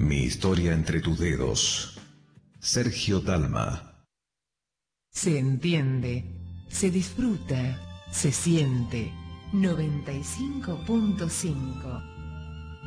Mi historia entre tus dedos. Sergio Dalma. Se entiende, se disfruta, se siente. 95.5